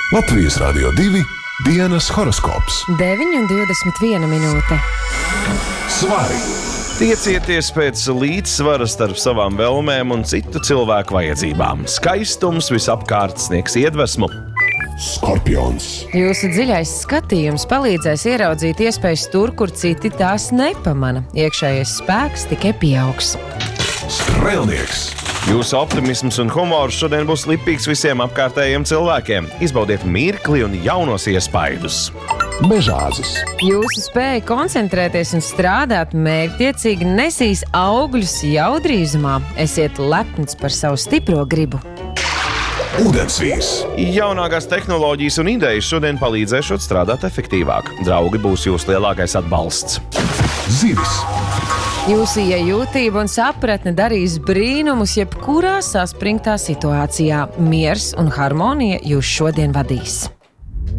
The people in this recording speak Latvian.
Latvijas Radio 2 dienas horoskops. 9:21 minūte. Svari! Tiecieties pēc līdzsvara starp savām vēlmēm un citu cilvēku vajadzībām. Skaistums visapkārt sniegs iedvesmu. Skorpions! Jūsu dziļais skatījums palīdzēs ieraudzīt iespējas tur, kur citi tās nepamana. Iekšējais spēks tikai pieaugs. Strēlnieks! Jūsu optimisms un humors šodien būs lipīgs visiem apkārtējiem cilvēkiem. Izbaudiet mirkli un jaunos iespaidus. Mežāzis! Jūsu spēja koncentrēties un strādāt mērķtiecīgi nesīs augļus jau drīzumā. Esiet lepns par savu stipro gribu. Ūdensvīrs! Jaunākās tehnoloģijas un idejas šodien palīdzēšot strādāt efektīvāk. Draugi būs jūsu lielākais atbalsts. Zivis! Jūsu iejūtība un sapratne darīs brīnumus jebkurā saspringtā situācijā. Miers un harmonija jūs šodien vadīs.